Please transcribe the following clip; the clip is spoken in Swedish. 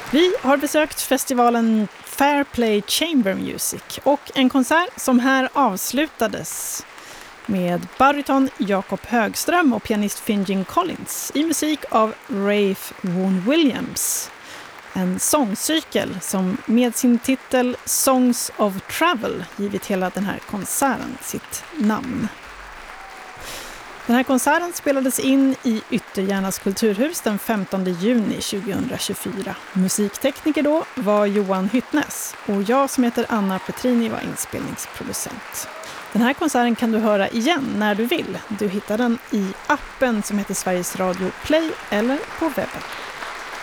Vi har besökt festivalen Fairplay Chamber Music och en konsert som här avslutades med baryton Jakob Högström och pianist Finjin Collins i musik av Rafe Vaughan Williams. En sångcykel som med sin titel Songs of Travel givit hela den här konserten sitt namn. Den här konserten spelades in i Ytterjärnas kulturhus den 15 juni 2024. Musiktekniker då var Johan Hyttnes och jag som heter Anna Petrini var inspelningsproducent. Den här konserten kan du höra igen när du vill. Du hittar den i appen som heter Sveriges Radio Play eller på webben.